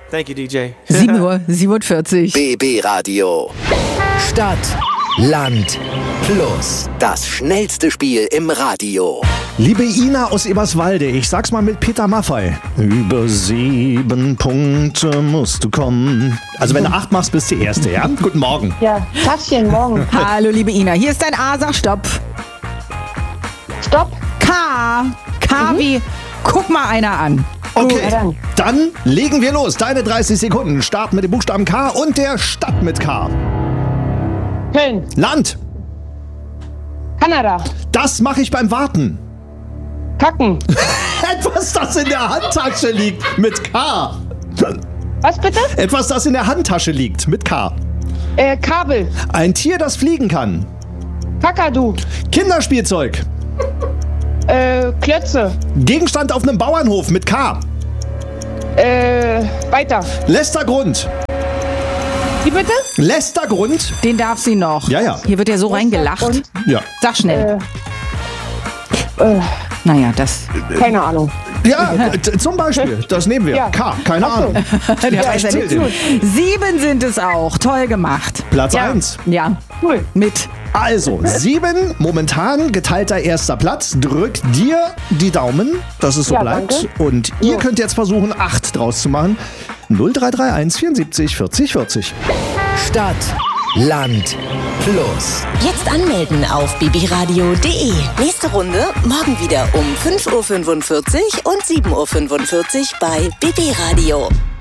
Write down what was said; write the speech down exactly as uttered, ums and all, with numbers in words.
Thank you, D J. sieben Uhr siebenundvierzig. B B Radio. Stadt, Land, Plus. Das schnellste Spiel im Radio. Liebe Ina aus Eberswalde, ich sag's mal mit Peter Maffay. Über sieben Punkte musst du kommen. Also wenn du acht machst, bist du die Erste, ja? Guten Morgen. Ja, Taschen, morgen. Hallo, liebe Ina. Hier ist dein A, sag Stopp. Stopp. K. K Mhm. wie, guck mal einer an. Okay, Na dann. dann legen wir los. Deine dreißig Sekunden starten mit dem Buchstaben K und der Stadt mit K. Köln. Land, Kanada. das mache ich beim Warten. Kacken. Etwas, das in der Handtasche liegt mit K. Was bitte? Etwas, das in der Handtasche liegt mit K. Äh, Kabel. Ein Tier, das fliegen kann. Kakadu. Kinderspielzeug. Äh, Klötze. Gegenstand auf einem Bauernhof mit K. Äh, weiter. Letzter Grund. Wie bitte? Letzter Grund. Den darf sie noch. Ja, ja. Hier wird ja so reingelacht. Und, Ja. Sag schnell. äh, äh, Naja, das. keine Ahnung. Ja, t- zum Beispiel. Das nehmen wir. Ja. K. Keine Ach so. Ahnung. Der Ja, weiß ja zähl nicht. den. Sieben sind es auch. Toll gemacht. Platz Ja. eins. Ja. Cool. Mit. Also, sieben, momentan geteilter erster Platz. Drückt dir die Daumen, dass es so Ja, bleibt. danke. Und ihr So. könnt jetzt versuchen, acht draus zu machen. null drei drei eins vierundsiebzig vierzig vierzig. Stadt, Land, Plus. Jetzt anmelden auf b b radio punkt d e. Nächste Runde morgen wieder um fünf Uhr fünfundvierzig und sieben Uhr fünfundvierzig bei B B Radio.